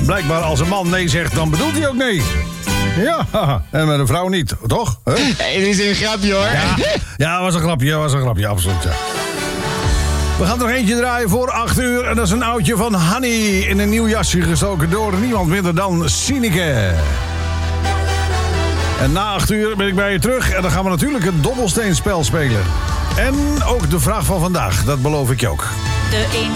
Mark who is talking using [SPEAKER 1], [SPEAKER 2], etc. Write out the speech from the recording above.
[SPEAKER 1] Blijkbaar als een man nee zegt, dan bedoelt hij ook nee. Ja, en met een vrouw niet, toch? Huh?
[SPEAKER 2] Hey, dit is een grapje, hoor.
[SPEAKER 1] Ja, was een grapje, absoluut. Ja. We gaan er nog eentje draaien voor 8 uur. En dat is een oudje van Honey. In een nieuw jasje gestoken door niemand minder dan Sineke. En na 8 uur ben ik bij je terug. En dan gaan we natuurlijk het dobbelsteenspel spelen. En ook de vraag van vandaag, dat beloof ik je ook.
[SPEAKER 3] De